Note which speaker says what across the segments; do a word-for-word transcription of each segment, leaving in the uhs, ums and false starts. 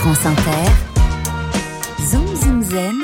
Speaker 1: France Inter, Zoom Zoom Zen,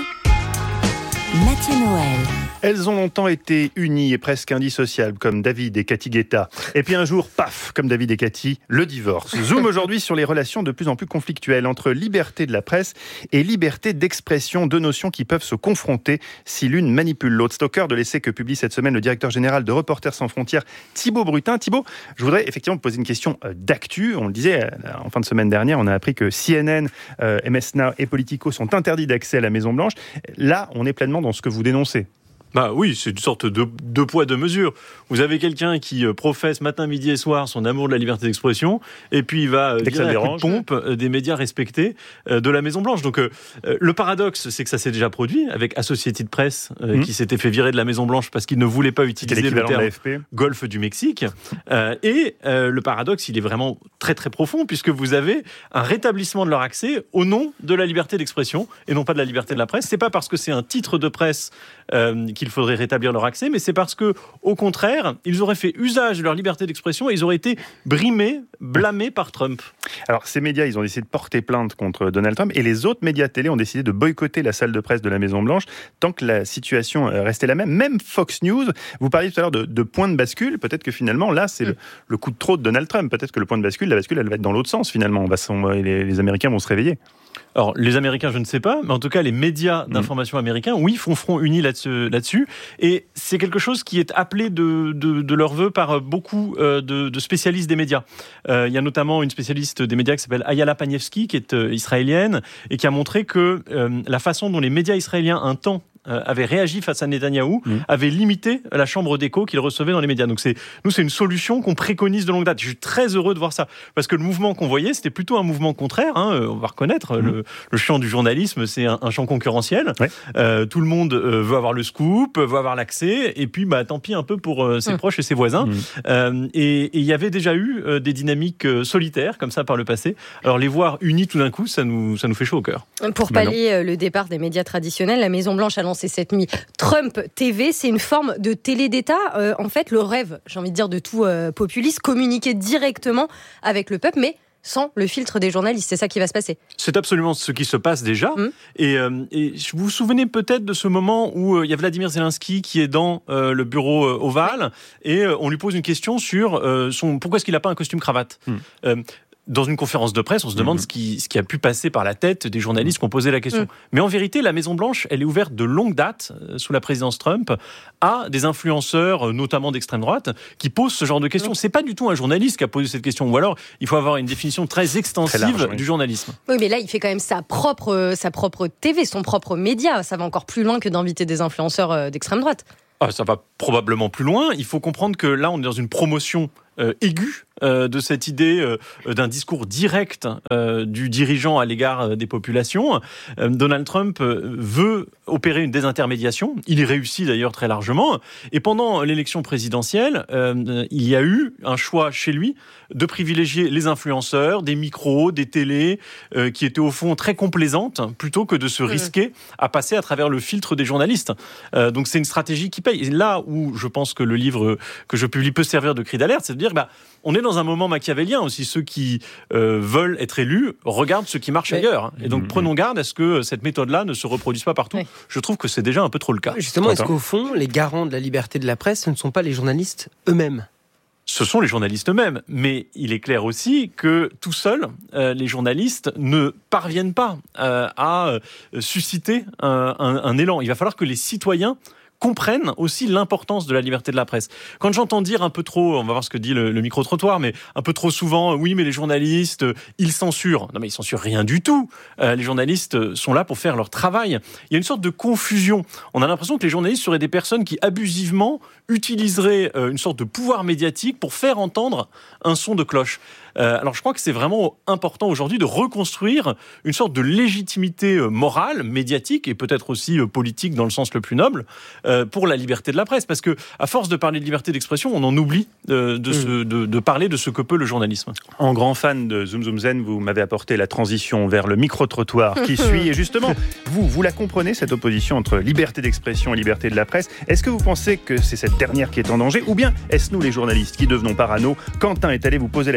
Speaker 1: Mathieu Noël.
Speaker 2: Elles ont longtemps été unies et presque indissociables, comme David et Cathy Guetta. Et puis un jour, paf, comme David et Cathy, le divorce. Zoom aujourd'hui sur les relations de plus en plus conflictuelles entre liberté de la presse et liberté d'expression, deux notions qui peuvent se confronter si l'une manipule l'autre. C'est au cœur de l'essai que publie cette semaine le directeur général de Reporters sans frontières, Thibaut Brutin. Thibaut, je voudrais effectivement vous poser une question d'actu. On le disait, en fin de semaine dernière, on a appris que C N N, euh, M S Now et Politico sont interdits d'accès à la Maison-Blanche. Là, on est pleinement dans ce que vous dénoncez.
Speaker 3: Bah oui, c'est une sorte de deux poids, deux mesures. Vous avez quelqu'un qui professe matin, midi et soir son amour de la liberté d'expression, et puis il va virer un coup de pompe des médias respectés de la Maison-Blanche. Donc euh, le paradoxe, c'est que ça s'est déjà produit avec Associated Press, euh, mmh. qui s'était fait virer de la Maison-Blanche parce qu'il ne voulait pas utiliser le terme Golfe du Mexique. Euh, et euh, le paradoxe, il est vraiment très très profond, puisque vous avez un rétablissement de leur accès au nom de la liberté d'expression, et non pas de la liberté de la presse. C'est pas parce que c'est un titre de presse euh, qu'il faudrait rétablir leur accès, mais c'est parce que, au contraire, ils auraient fait usage de leur liberté d'expression et ils auraient été brimés, blâmés par Trump.
Speaker 2: Alors, ces médias, ils ont décidé de porter plainte contre Donald Trump, et les autres médias télé ont décidé de boycotter la salle de presse de la Maison-Blanche tant que la situation restait la même. Même Fox News, vous parliez tout à l'heure de, de point de bascule, peut-être que finalement, là, c'est mmh. le, le coup de trop de Donald Trump. Peut-être que le point de bascule, la bascule, elle va être dans l'autre sens, finalement. On va, on, les, les Américains vont se réveiller.
Speaker 3: Alors, les Américains, je ne sais pas, mais en tout cas, les médias d'information mmh. américains, oui, font front uni là-dessus, là-dessus. Et c'est quelque chose qui est appelé de, de, de leur vœu par beaucoup de, de spécialistes des médias. Euh, il y a notamment une spécialiste des médias qui s'appelle Ayala Paniewski, qui est euh, israélienne, et qui a montré que euh, la façon dont les médias israéliens, un temps, euh, avaient réagi face à Netanyahou, mmh. avait limité la chambre d'écho qu'ils recevaient dans les médias. Donc, c'est, nous, c'est une solution qu'on préconise de longue date. Je suis très heureux de voir ça, parce que le mouvement qu'on voyait, c'était plutôt un mouvement contraire. Hein, on va reconnaître, mmh. le, le champ du journalisme, c'est un, un champ concurrentiel. Ouais. Euh, tout le monde euh, veut avoir le scoop, veut avoir l'accès, et puis, bah, tant pis un peu pour euh, ses mmh. proches et ses voisins. Mmh. Euh, et il y avait déjà eu euh, des dynamiques euh, solitaires, comme ça, par le passé. Alors, les voir unis tout d'un coup, ça nous, ça nous fait chaud au cœur.
Speaker 4: Pour pallier bah le départ des médias traditionnels, la Maison-Blanche a lancé cette nuit Trump T V. C'est une forme de télé d'État. Euh, en fait, le rêve, j'ai envie de dire, de tout euh, populiste, communiquer directement avec le peuple, mais sans le filtre des journalistes. C'est ça qui va se passer. C'est
Speaker 3: absolument ce qui se passe déjà. Mmh. Et, euh, et vous vous souvenez peut-être de ce moment où il euh, y a Vladimir Zelensky qui est dans euh, le bureau euh, ovale, et euh, on lui pose une question sur euh, son, pourquoi est-ce qu'il n'a pas un costume cravate. Mmh. euh, Dans une conférence de presse, on se demande mmh. ce, qui, ce qui a pu passer par la tête des journalistes qui ont posé la question. Mmh. Mais en vérité, la Maison-Blanche, elle est ouverte de longue date, euh, sous la présidence Trump, à des influenceurs, euh, notamment d'extrême droite, qui posent ce genre de questions. Mmh. C'est pas du tout un journaliste qui a posé cette question. Ou alors, il faut avoir une définition très extensive très large, oui. du journalisme.
Speaker 4: Oui, mais là, il fait quand même sa propre, sa propre T V, son propre média. Ça va encore plus loin que d'inviter des influenceurs euh, d'extrême droite.
Speaker 3: Ah, ça va probablement plus loin. Il faut comprendre que là, on est dans une promotion euh, aiguë euh, de cette idée euh, d'un discours direct euh, du dirigeant à l'égard euh, des populations. Euh, Donald Trump euh, veut opérer une désintermédiation. Il y réussit d'ailleurs très largement. Et pendant l'élection présidentielle, euh, il y a eu un choix chez lui de privilégier les influenceurs, des micros, des télés, euh, qui étaient au fond très complaisantes, plutôt que de se risquer mmh. à passer à travers le filtre des journalistes. Euh, donc c'est une stratégie qui paye. Et là où je pense que le livre que je publie peut servir de cri d'alerte, c'est de dire, bah, on est dans un moment machiavélien aussi. Ceux qui euh, veulent être élus regardent ce qui marche oui. ailleurs. Et donc, mmh. prenons garde à ce que cette méthode-là ne se reproduise pas partout. Oui. Je trouve que c'est déjà un peu trop le cas.
Speaker 5: Justement, est-ce qu'au fond, les garants de la liberté de la presse, ce ne sont pas les journalistes eux-mêmes ?
Speaker 3: Ce sont les journalistes eux-mêmes. Mais il est clair aussi que tout seuls, euh, les journalistes ne parviennent pas euh, à euh, susciter un, un, un élan. Il va falloir que les citoyens comprennent aussi l'importance de la liberté de la presse. Quand j'entends dire un peu trop, on va voir ce que dit le, le micro-trottoir, mais un peu trop souvent, oui, mais les journalistes, ils censurent. Non, mais ils censurent rien du tout. Euh, les journalistes sont là pour faire leur travail. Il y a une sorte de confusion. On a l'impression que les journalistes seraient des personnes qui, abusivement, utiliseraient euh, une sorte de pouvoir médiatique pour faire entendre un son de cloche. Euh, alors je crois que c'est vraiment important aujourd'hui de reconstruire une sorte de légitimité morale, médiatique et peut-être aussi politique dans le sens le plus noble euh, pour la liberté de la presse. Parce que à force de parler de liberté d'expression, on en oublie euh, de, mmh. ce, de, de parler de ce que peut le journalisme.
Speaker 2: En grand fan de Zoom Zoom Zen, vous m'avez apporté la transition vers le micro-trottoir qui suit. Et justement, vous, vous la comprenez, cette opposition entre liberté d'expression et liberté de la presse. Est-ce que vous pensez que c'est cette dernière qui est en danger, ou bien est-ce nous les journalistes qui devenons parano? Quentin est allé vous poser la question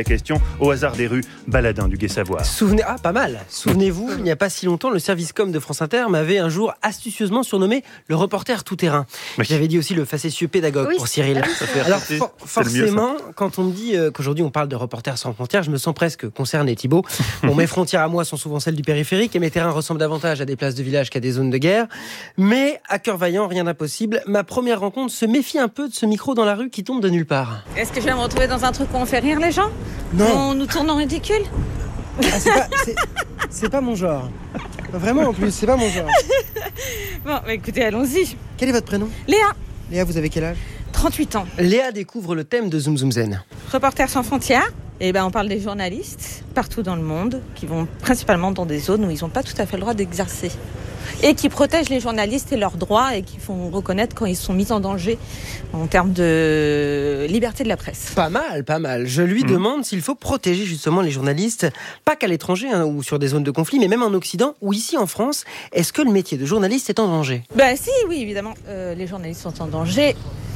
Speaker 2: au hasard des rues, baladin du Gai-Savoir.
Speaker 5: Souvenez... Ah, pas mal. Souvenez-vous, il n'y a pas si longtemps, le service com de France Inter m'avait un jour astucieusement surnommé le reporter tout-terrain.
Speaker 2: Oui.
Speaker 5: J'avais dit aussi le facétieux pédagogue
Speaker 4: Oui,
Speaker 5: pour Cyril.
Speaker 4: ah oui, c'est
Speaker 5: Alors
Speaker 2: C'est-
Speaker 5: for-
Speaker 2: c'est le mieux, ça.
Speaker 5: forcément, quand on me dit euh, qu'aujourd'hui on parle de Reporters sans frontières, je me sens presque concerné, Thibaut. Bon, mes frontières à moi sont souvent celles du périphérique et mes terrains ressemblent davantage à des places de village qu'à des zones de guerre. Mais à cœur vaillant, rien d'impossible. Ma première rencontre se méfie un peu de ce micro dans la rue qui tombe de nulle part.
Speaker 6: Est-ce que je vais me retrouver dans un truc où on fait rire les gens?
Speaker 5: Non.
Speaker 6: On nous tourne en ridicule?
Speaker 5: Ah, c'est, pas, c'est, c'est pas mon genre. Vraiment en plus, c'est pas mon genre.
Speaker 6: Bon, bah écoutez, allons-y.
Speaker 5: Quel est votre prénom?
Speaker 6: Léa,
Speaker 5: Léa, vous avez quel âge?
Speaker 6: trente-huit ans.
Speaker 5: Léa découvre le thème de Zoom Zoom Zen.
Speaker 6: Reporters sans frontières. Et ben, on parle des journalistes partout dans le monde qui vont principalement dans des zones où ils n'ont pas tout à fait le droit d'exercer. Et qui protègent les journalistes et leurs droits et qui font reconnaître quand ils sont mis en danger en termes de liberté de la presse.
Speaker 5: Pas mal, pas mal. Je lui mmh. demande s'il faut protéger justement les journalistes, pas qu'à l'étranger hein, ou sur des zones de conflit, mais même en Occident ou ici en France. Est-ce que le métier de journaliste est en danger?
Speaker 6: Ben si, oui, évidemment. Euh, les journalistes sont en danger.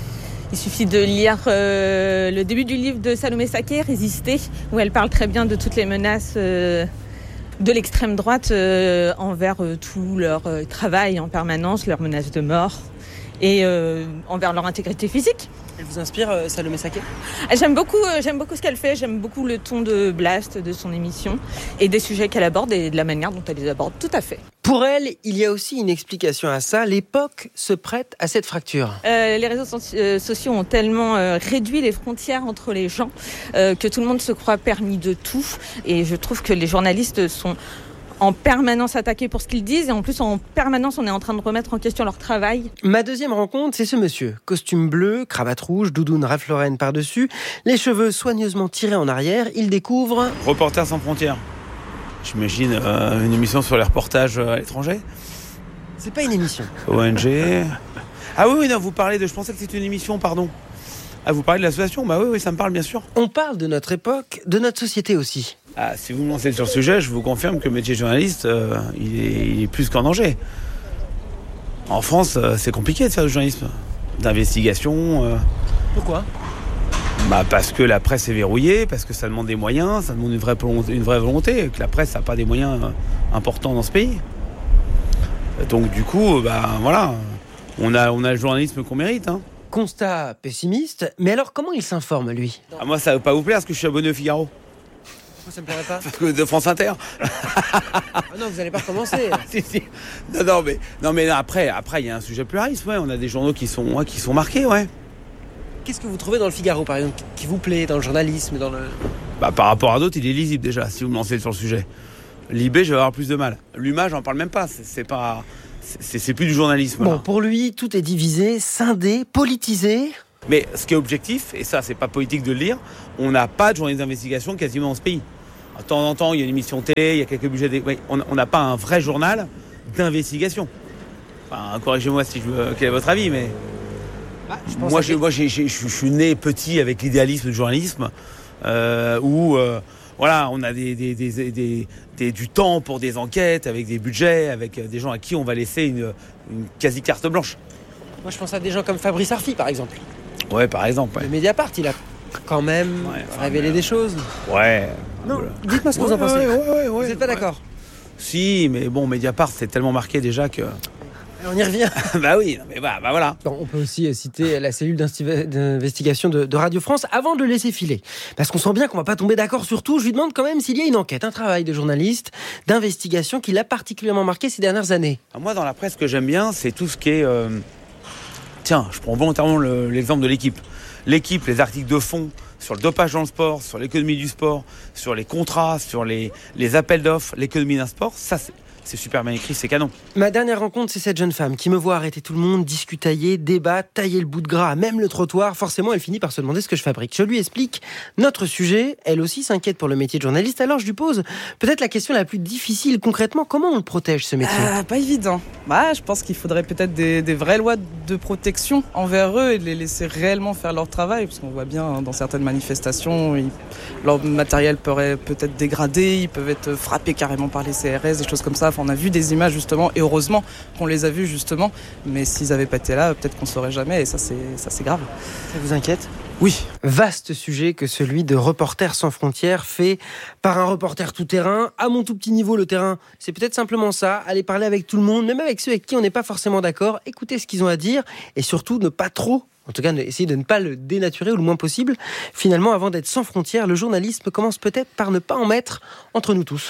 Speaker 6: Il suffit de lire euh, le début du livre de Salomé Saké, Résister, où elle parle très bien de toutes les menaces euh, de l'extrême droite euh, envers euh, tout leur euh, travail en permanence, leurs menaces de mort et euh, envers leur intégrité physique.
Speaker 5: Elle vous inspire, euh, Salomé Saké?
Speaker 6: J'aime beaucoup, euh, j'aime beaucoup ce qu'elle fait, j'aime beaucoup le ton de Blast de son émission et des sujets qu'elle aborde et de la manière dont elle les aborde, tout à fait.
Speaker 5: Pour elle, il y a aussi une explication à ça. L'époque se prête à cette fracture.
Speaker 6: Euh, les réseaux so- euh, sociaux ont tellement euh, réduit les frontières entre les gens euh, que tout le monde se croit permis de tout. Et je trouve que les journalistes sont en permanence attaqués pour ce qu'ils disent. Et en plus, en permanence, on est en train de remettre en question leur travail.
Speaker 5: Ma deuxième rencontre, c'est ce monsieur. Costume bleu, cravate rouge, doudoune Ralph Lauren par-dessus, les cheveux soigneusement tirés en arrière. Il découvre...
Speaker 7: Reporters sans frontières. J'imagine euh, une émission sur les reportages à l'étranger.
Speaker 5: C'est pas une émission.
Speaker 7: O N G. Ah oui, oui, non, vous parlez de... Je pensais que c'était une émission, pardon. Ah, vous parlez de l'association? Bah oui, oui, ça me parle, bien sûr.
Speaker 5: On parle de notre époque, de notre société aussi.
Speaker 7: Ah, si vous me lancez sur le sujet, je vous confirme que le métier de journaliste, euh, il, est, il est plus qu'en danger. En France, euh, c'est compliqué de faire du journalisme. D'investigation. Euh...
Speaker 5: Pourquoi?
Speaker 7: Bah parce que la presse est verrouillée, parce que ça demande des moyens, ça demande une vraie, une vraie volonté, que la presse n'a pas des moyens importants dans ce pays. Donc du coup, bah voilà, on a, on a le journalisme qu'on mérite. Hein.
Speaker 5: Constat pessimiste, mais alors comment il s'informe, lui?
Speaker 7: Ah, moi, ça ne va pas vous plaire, parce que je suis abonné au Figaro.
Speaker 5: Moi, ça me plairait pas.
Speaker 7: Parce que de France Inter.
Speaker 5: Ah non, vous n'allez pas recommencer.
Speaker 7: si, si. Non, non, mais, non, mais après, après, il y a un sujet pluraliste, ouais, on a des journaux qui sont, ouais, qui sont marqués, ouais.
Speaker 5: Qu'est-ce que vous trouvez dans le Figaro, par exemple, qui vous plaît, dans le journalisme, dans le...
Speaker 7: Bah, par rapport à d'autres, il est lisible déjà, si vous me lancez sur le sujet. L'I B, je vais avoir plus de mal. L'U M A, j'en parle même pas. C'est, c'est pas, c'est, c'est plus du journalisme.
Speaker 5: Bon,
Speaker 7: là.
Speaker 5: pour lui, tout est divisé, scindé, politisé.
Speaker 7: Mais ce qui est objectif, et ça, c'est pas politique de le dire, on n'a pas de journalisme d'investigation quasiment dans ce pays. De temps en temps, il y a une émission télé, il y a quelques budgets. Des... Oui, on n'a pas un vrai journal d'investigation. Enfin, corrigez-moi si je veux... quel est votre avis, mais.
Speaker 5: Bah, je pense
Speaker 7: moi,
Speaker 5: que...
Speaker 7: j'ai, moi j'ai, j'ai, je suis né petit avec l'idéalisme du journalisme, euh, où euh, voilà, on a des, des, des, des, des, du temps pour des enquêtes, avec des budgets, avec des gens à qui on va laisser une, une quasi carte blanche.
Speaker 5: Moi, je pense à des gens comme Fabrice Arfi, par exemple.
Speaker 7: Ouais, par exemple. Ouais.
Speaker 5: Le Mediapart, il a quand même ouais, révélé mais... des choses.
Speaker 7: Ouais.
Speaker 5: Non, voilà. Dites-moi ce que
Speaker 7: ouais,
Speaker 5: vous en pensez.
Speaker 7: Ouais, ouais, ouais,
Speaker 5: vous n'êtes pas
Speaker 7: ouais.
Speaker 5: d'accord?
Speaker 7: Si, mais bon, Mediapart, c'est tellement marqué déjà que...
Speaker 5: On y revient.
Speaker 7: bah oui, mais bah, bah voilà.
Speaker 5: Bon, on peut aussi citer la cellule d'investigation de, de Radio France avant de le laisser filer. Parce qu'on sent bien qu'on va pas tomber d'accord sur tout. Je lui demande quand même s'il y a une enquête, un travail de journaliste, d'investigation qui l'a particulièrement marqué ces dernières années.
Speaker 7: Moi, dans la presse, ce que j'aime bien, c'est tout ce qui est... Euh... Tiens, je prends volontairement le, l'exemple de l'équipe. L'équipe, les articles de fond sur le dopage dans le sport, sur l'économie du sport, sur les contrats, sur les, les appels d'offres, l'économie d'un sport, ça c'est... C'est super bien écrit, c'est canon.
Speaker 5: Ma dernière rencontre, c'est cette jeune femme qui me voit arrêter tout le monde, discutailler, débattre, tailler le bout de gras, même le trottoir. Forcément, elle finit par se demander ce que je fabrique. Je lui explique notre sujet. Elle aussi s'inquiète pour le métier de journaliste. Alors, je lui pose peut-être la question la plus difficile. Concrètement, comment on le protège, ce métier?
Speaker 8: euh, Pas évident. Bah, je pense qu'il faudrait peut-être des, des vraies lois de protection envers eux et de les laisser réellement faire leur travail. Parce qu'on voit bien, dans certaines manifestations, ils, leur matériel pourrait peut-être dégradé, ils peuvent être frappés carrément par les C R S, des choses comme ça. On a vu des images justement, et heureusement qu'on les a vues justement, mais s'ils n'avaient pas été là, peut-être qu'on ne saurait jamais, et ça c'est, ça c'est grave.
Speaker 5: Ça vous inquiète? Oui, vaste sujet que celui de Reporters sans frontières, fait par un reporter tout-terrain. À mon tout petit niveau, le terrain, c'est peut-être simplement ça, aller parler avec tout le monde, même avec ceux avec qui on n'est pas forcément d'accord, écouter ce qu'ils ont à dire, et surtout ne pas trop, en tout cas essayer de ne pas le dénaturer au le moins possible. Finalement, avant d'être sans frontières, le journalisme commence peut-être par ne pas en mettre entre nous tous.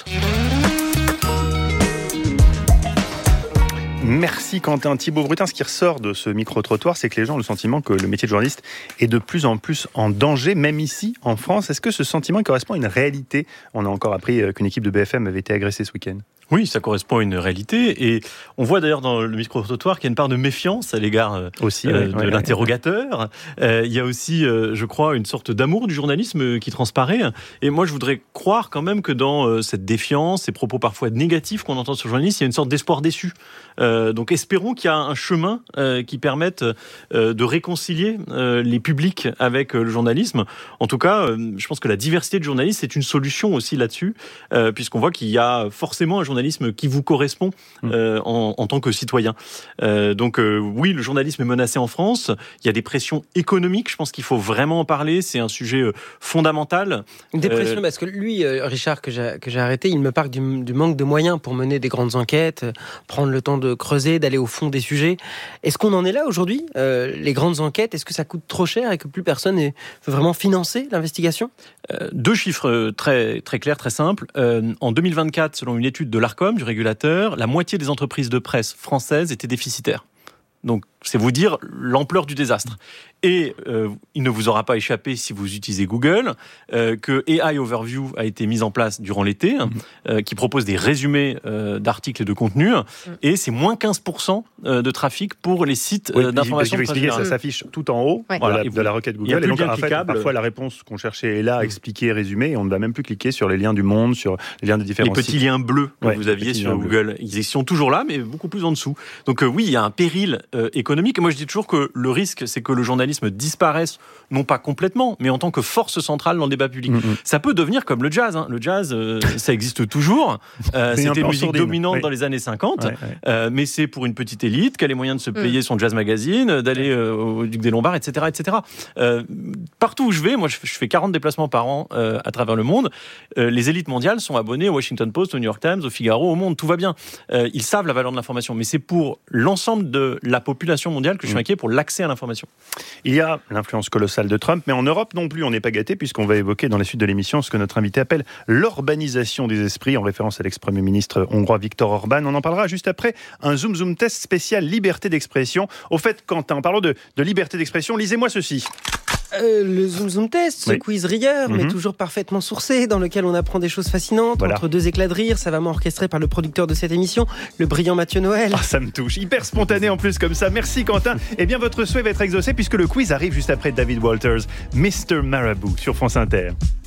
Speaker 2: Merci Quentin. Thibaut Brutin, ce qui ressort de ce micro-trottoir, c'est que les gens ont le sentiment que le métier de journaliste est de plus en plus en danger, même ici, en France. Est-ce que ce sentiment correspond à une réalité ? On a encore appris qu'une équipe de B F M avait été agressée ce week-end.
Speaker 3: Oui, ça correspond à une réalité. Et on voit d'ailleurs dans le micro-trottoir qu'il y a une part de méfiance à l'égard euh, aussi, ouais, de ouais, l'interrogateur. Euh, il y a aussi, euh, je crois, une sorte d'amour du journalisme qui transparaît. Et moi, je voudrais croire quand même que dans euh, cette défiance, ces propos parfois négatifs qu'on entend sur le journaliste, il y a une sorte d'espoir déçu. Euh, donc espérons qu'il y a un chemin euh, qui permette euh, de réconcilier euh, les publics avec euh, le journalisme. En tout cas, euh, je pense que la diversité de journalistes, c'est une solution aussi là-dessus, euh, puisqu'on voit qu'il y a forcément un journaliste qui vous correspond euh, en, en tant que citoyen. Euh, donc euh, oui, le journalisme est menacé en France. Il y a des pressions économiques. Je pense qu'il faut vraiment en parler. C'est un sujet euh, fondamental.
Speaker 5: Des pressions, euh, parce que lui, euh, Richard, que j'ai, que j'ai arrêté, il me parle du, du manque de moyens pour mener des grandes enquêtes, euh, prendre le temps de creuser, d'aller au fond des sujets. Est-ce qu'on en est là aujourd'hui ? euh, Les grandes enquêtes, est-ce que ça coûte trop cher et que plus personne ne veut vraiment financer l'investigation ?
Speaker 3: euh, Deux chiffres très, très clairs, très simples. Euh, en deux mille vingt-quatre, selon une étude de l'Arcom, du régulateur, la moitié des entreprises de presse françaises étaient déficitaires. Donc, c'est vous dire l'ampleur du désastre. Et euh, il ne vous aura pas échappé, si vous utilisez Google, euh, que A I Overview a été mise en place durant l'été, mmh. euh, qui propose des résumés euh, d'articles et de contenus, mmh. et c'est moins quinze pour cent de trafic pour les sites
Speaker 2: oui,
Speaker 3: d'information.
Speaker 2: Je vais expliquer, ça s'affiche tout en haut ouais. voilà, de, la, de la requête Google. Et donc, en fait, parfois, la réponse qu'on cherchait est là, mmh. expliquée, résumée, et on ne va même plus cliquer sur les liens du Monde, sur les liens des différents sites.
Speaker 3: Les petits liens bleus que ouais, vous aviez sur Google,
Speaker 2: bleus.
Speaker 3: Ils sont toujours là, mais beaucoup plus en dessous. Donc euh, oui, il y a un péril euh, économique. Et moi, je dis toujours que le risque, c'est que le journalisme disparaisse, non pas complètement, mais en tant que force centrale dans le débat public. Mm-hmm. Ça peut devenir comme le jazz. Hein. Le jazz, euh, ça existe toujours. Euh, c'était une musique sourdine. dominante oui. dans les années cinquante, ouais, ouais. Euh, mais c'est pour une petite élite qui a les moyens de se payer mm. son jazz magazine, d'aller euh, au Duc des Lombards, et cetera, et cetera. Euh, partout où je vais, moi, je fais quarante déplacements par an euh, à travers le monde. Euh, les élites mondiales sont abonnées au Washington Post, au New York Times, au Figaro, au Monde. Tout va bien. Euh, ils savent la valeur de l'information, mais c'est pour l'ensemble de la population mondiale que je suis inquiet pour l'accès à l'information.
Speaker 2: Il y a l'influence colossale de Trump, mais en Europe non plus, on n'est pas gâté, puisqu'on va évoquer dans la suite de l'émission ce que notre invité appelle l'urbanisation des esprits, en référence à l'ex-premier ministre hongrois Viktor Orban. On en parlera juste après un Zoom Zoom test spécial liberté d'expression. Au fait, Quentin, en parlant de, de liberté d'expression, lisez-moi ceci.
Speaker 5: Euh, le Zoom Zoom Test, ce oui. quiz rigueur, mm-hmm. mais toujours parfaitement sourcé, dans lequel on apprend des choses fascinantes, voilà. entre deux éclats de rire, savamment orchestré par le producteur de cette émission, le brillant Mathieu Noël.
Speaker 2: Ah, ça me touche, hyper spontané en plus comme ça. Merci Quentin. Eh bien, votre souhait va être exaucé puisque le quiz arrive juste après David Walters, mister Marabout sur France Inter.